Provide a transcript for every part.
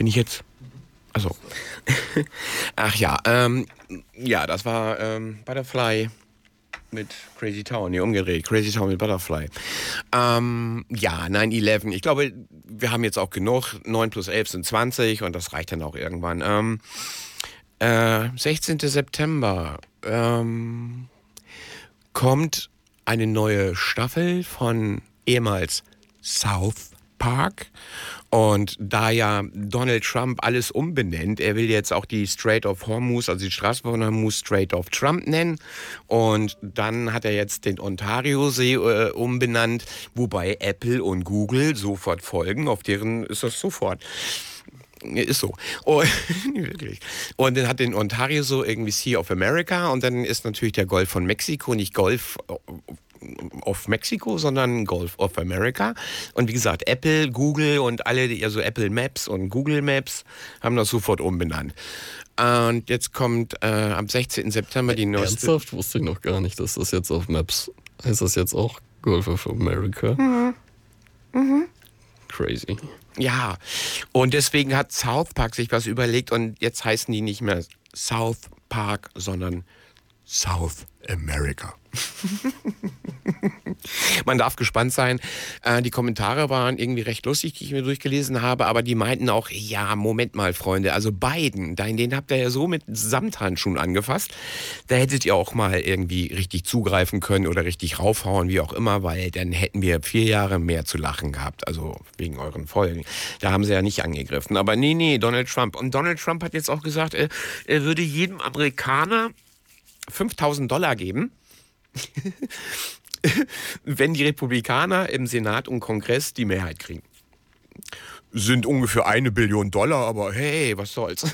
Bin ich jetzt... Also, ach ja, ja, das war Butterfly mit Crazy Town, nee, umgedreht, Crazy Town mit Butterfly. Ja, 9/11, ich glaube, wir haben jetzt auch genug, 9 plus 11 sind 20 und das reicht dann auch irgendwann. 16. September kommt eine neue Staffel von ehemals South Park. Und da ja Donald Trump alles umbenennt, er will jetzt auch die Strait of Hormuz, also die Straße von Hormuz, Strait of Trump nennen. Und dann hat er jetzt den Ontario-See umbenannt, wobei Apple und Google sofort folgen. Auf deren ist das sofort. Ist so. Oh, wirklich. Und dann hat den Ontario so irgendwie Sea of America und dann ist natürlich der Golf von Mexiko nicht Golf of Mexiko, sondern Golf of America. Und wie gesagt, Apple, Google und alle, also Apple Maps und Google Maps haben das sofort umbenannt. Und jetzt kommt am 16. September die neueste... Ernsthaft? Wusste ich noch gar nicht, dass das jetzt auf Maps... Heißt das jetzt auch Golf of America? Crazy. Ja, und deswegen hat South Park sich was überlegt und jetzt heißen die nicht mehr South Park, sondern South America. Man darf gespannt sein. Die Kommentare waren irgendwie recht lustig, die ich mir durchgelesen habe, aber die meinten auch, ja, Moment mal, Freunde, also Biden, den habt ihr ja so mit Samthandschuhen angefasst, da hättet ihr auch mal irgendwie richtig zugreifen können oder richtig raufhauen, wie auch immer, weil dann hätten wir 4 Jahre mehr zu lachen gehabt, also wegen euren Folgen. Da haben sie ja nicht angegriffen, aber nee, Donald Trump. Und Donald Trump hat jetzt auch gesagt, er würde jedem Amerikaner $5.000 geben, wenn die Republikaner im Senat und Kongress die Mehrheit kriegen. Sind ungefähr $1 Billion, aber hey, was soll's.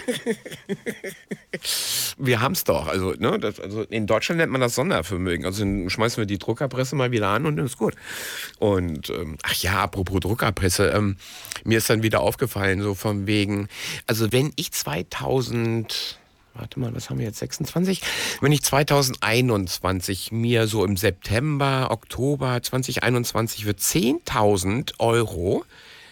Wir haben's doch. Also, ne, also in Deutschland nennt man das Sondervermögen. Also dann schmeißen wir die Druckerpresse mal wieder an und dann ist gut. Und ach ja, apropos Druckerpresse, mir ist dann wieder aufgefallen, so von wegen, also wenn ich 2000... Warte mal, was haben wir jetzt? 26? Wenn ich 2021 mir so im September, Oktober 2021 für 10.000 Euro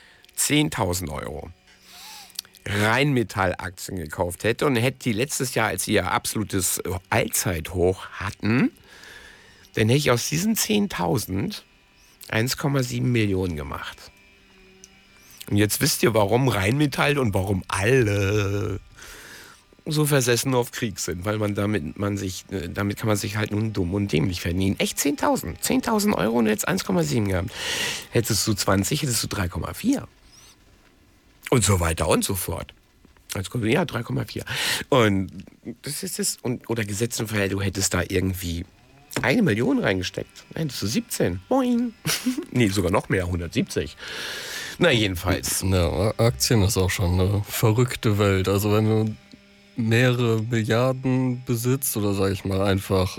Rheinmetall-Aktien gekauft hätte und hätte die letztes Jahr, als sie ihr absolutes Allzeithoch hatten, dann hätte ich aus diesen 10.000 1,7 Millionen gemacht. Und jetzt wisst ihr, warum Rheinmetall und warum alle so versessen auf Krieg sind, weil damit kann man sich halt nun dumm und dämlich verdienen. Echt 10.000 Euro und jetzt 1,7 gehabt. Hättest du 20, hättest du 3,4. Und so weiter und so fort. Ja, 3,4. Und das ist es. Oder gesetzt im Fall, du hättest da irgendwie 1 Million reingesteckt. Dann hättest du 17. Moin. Nee, sogar noch mehr, 170. Na, jedenfalls. Ja, Aktien ist auch schon eine verrückte Welt. Also wenn du mehrere Milliarden besitzt oder sage ich mal einfach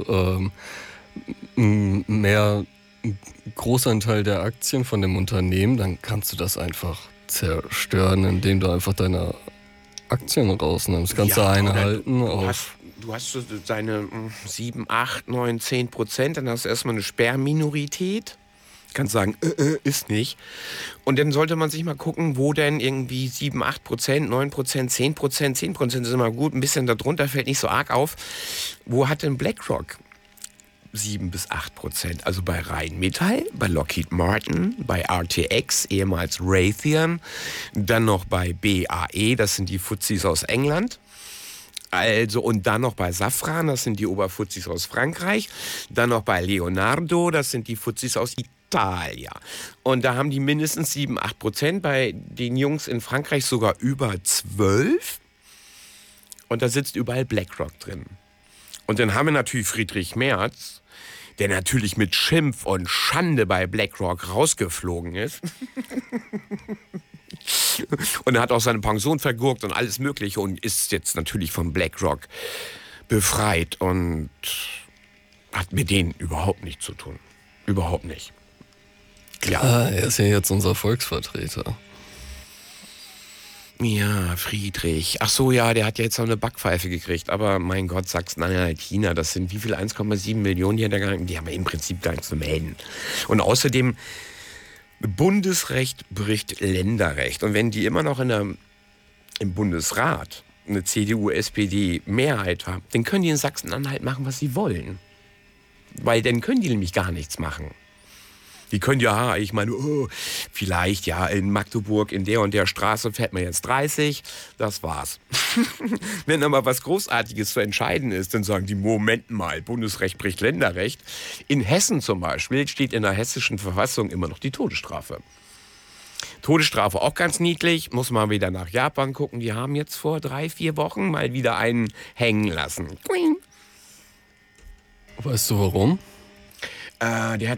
mehr Großanteil der Aktien von dem Unternehmen, dann kannst du das einfach zerstören, indem du einfach deine Aktien rausnimmst. Kannst du eine halten. Du hast so deine 7, 8, 9, 10%, dann hast du erstmal eine Sperrminorität. Kannst sagen, ist nicht. Und dann sollte man sich mal gucken, wo denn irgendwie 7, 8%, 9%, 10%, 10% ist immer gut, ein bisschen darunter fällt nicht so arg auf. Wo hat denn BlackRock 7 bis 8%? Also bei Rheinmetall, bei Lockheed Martin, bei RTX, ehemals Raytheon, dann noch bei BAE, das sind die Fuzis aus England. Also, und dann noch bei Safran, das sind die Oberfuzis aus Frankreich. Dann noch bei Leonardo, das sind die Fuzis aus Italien. Und da haben die mindestens 7, 8%, bei den Jungs in Frankreich sogar über 12%. Und da sitzt überall BlackRock drin. Und dann haben wir natürlich Friedrich Merz, der natürlich mit Schimpf und Schande bei BlackRock rausgeflogen ist. Und er hat auch seine Pension vergurkt und alles Mögliche und ist jetzt natürlich von BlackRock befreit und hat mit denen überhaupt nichts zu tun. Überhaupt nicht. Klar. Er ist ja jetzt unser Volksvertreter. Ja, Friedrich. Ach so, ja, der hat ja jetzt noch eine Backpfeife gekriegt. Aber mein Gott, Sachsen-Anhalt, China, das sind wie viel? 1,7 Millionen, die haben ja im Prinzip gar nichts zu melden. Und außerdem, Bundesrecht bricht Länderrecht. Und wenn die immer noch in der im Bundesrat eine CDU-SPD-Mehrheit haben, dann können die in Sachsen-Anhalt machen, was sie wollen. Weil dann können die nämlich gar nichts machen. Die können ja, ich meine, vielleicht ja in Magdeburg in der und der Straße fährt man jetzt 30, das war's. Wenn aber was Großartiges zu entscheiden ist, dann sagen die, Moment mal, Bundesrecht bricht Länderrecht. In Hessen zum Beispiel steht in der hessischen Verfassung immer noch die Todesstrafe. Todesstrafe auch ganz niedlich, muss man wieder nach Japan gucken. Die haben jetzt vor 3-4 Wochen mal wieder einen hängen lassen. Weißt du warum? Der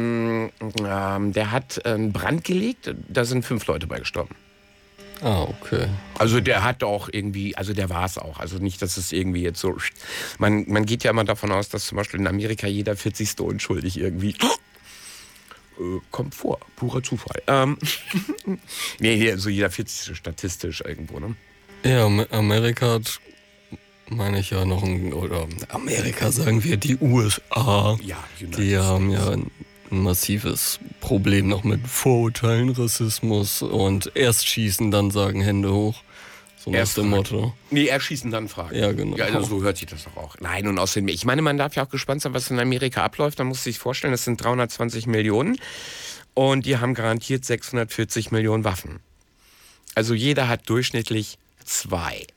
hat einen Brand gelegt, da sind 5 Leute bei gestorben. Ah, okay. Also der hat auch irgendwie, also der war es auch. Also nicht, dass es irgendwie jetzt so... Man geht ja immer davon aus, dass zum Beispiel in Amerika jeder 40. unschuldig irgendwie... kommt vor, purer Zufall. Nee, also jeder 40. statistisch irgendwo, ne? Ja, Amerika hat, meine ich ja noch oder Amerika sagen wir, die USA. Ja, die haben ja ein massives Problem noch mit Vorurteilen, Rassismus und erst schießen, dann sagen Hände hoch. So nach dem Motto. Nee, erst schießen, dann fragen. Ja, genau. Ja, also so hört sich das doch auch. Nein, und außerdem, ich meine, man darf ja auch gespannt sein, was in Amerika abläuft. Da muss sich vorstellen, das sind 320 Millionen und die haben garantiert 640 Millionen Waffen. Also jeder hat durchschnittlich 2.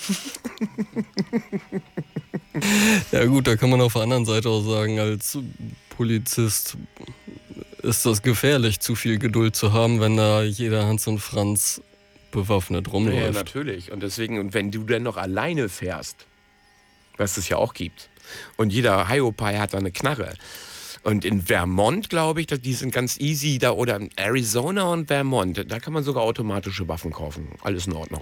Ja gut, da kann man auf der anderen Seite auch sagen, als Polizist ist das gefährlich, zu viel Geduld zu haben, wenn da jeder Hans und Franz bewaffnet rumläuft. Ja, natürlich. Und deswegen, und wenn du dann noch alleine fährst, was es ja auch gibt, und jeder Hiopai hat da eine Knarre. Und in Vermont, glaube ich, die sind ganz easy da, oder in Arizona und Vermont, da kann man sogar automatische Waffen kaufen. Alles in Ordnung.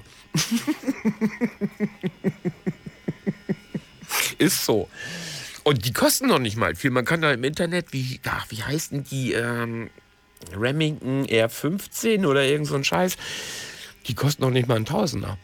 Ist so. Und die kosten noch nicht mal viel. Man kann da im Internet, wie heißen die, Remington R15 oder irgend so ein Scheiß, die kosten noch nicht mal einen Tausender.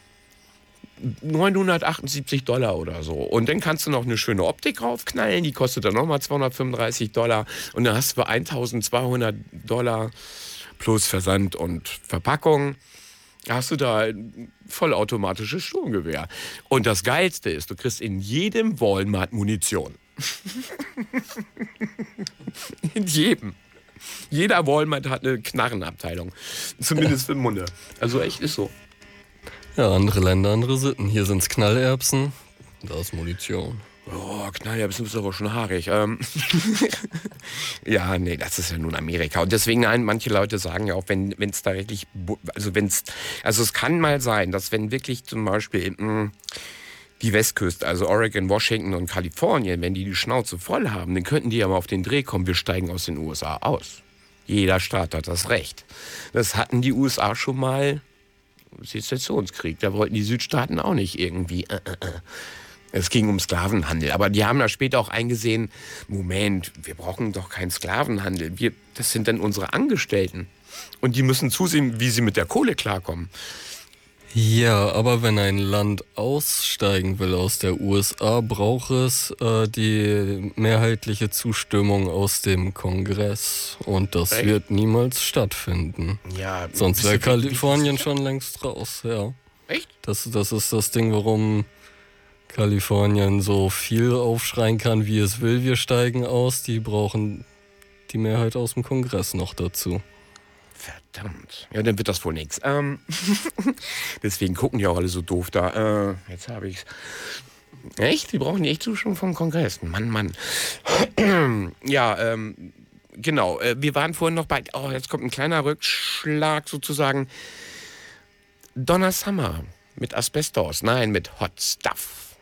$978 oder so. Und dann kannst du noch eine schöne Optik raufknallen, die kostet dann nochmal $235. Und dann hast du für $1.200 plus Versand und Verpackung, hast du da ein vollautomatisches Sturmgewehr. Und das Geilste ist, du kriegst in jedem Walmart Munition. In jedem. Jeder Walmart hat eine Knarrenabteilung. Zumindest für den Munde. Also echt ist so. Ja, andere Länder, andere Sitten. Hier sind's Knallerbsen, da ist Munition. Oh, Knallerbsen ist aber schon haarig. Ja, nee, das ist ja nun Amerika. Und deswegen, manche Leute sagen ja auch, wenn es da wirklich, also es kann mal sein, dass wenn wirklich zum Beispiel die Westküste, also Oregon, Washington und Kalifornien, wenn die Schnauze voll haben, dann könnten die ja mal auf den Dreh kommen, wir steigen aus den USA aus. Jeder Staat hat das Recht. Das hatten die USA schon mal, Sezessionskrieg, da wollten die Südstaaten auch nicht irgendwie. Es ging um Sklavenhandel, aber die haben da später auch eingesehen, Moment, wir brauchen doch keinen Sklavenhandel, das sind dann unsere Angestellten und die müssen zusehen, wie sie mit der Kohle klarkommen. Ja, aber wenn ein Land aussteigen will aus der USA, braucht es die mehrheitliche Zustimmung aus dem Kongress. Und das wird niemals stattfinden. Ja, sonst wäre Kalifornien schon längst raus, ja. Echt? Das ist das Ding, warum Kalifornien so viel aufschreien kann, wie es will. Wir steigen aus, die brauchen die Mehrheit aus dem Kongress noch dazu. Verdammt. Ja, dann wird das wohl nichts. Deswegen gucken die auch alle so doof da. Jetzt habe ich's. Echt? Die brauchen die echt Zustimmung vom Kongress. Mann. Ja, genau. Wir waren vorhin noch bei... Oh, jetzt kommt ein kleiner Rückschlag sozusagen. Donna Summer mit Asbestos. Nein, mit Hot Stuff.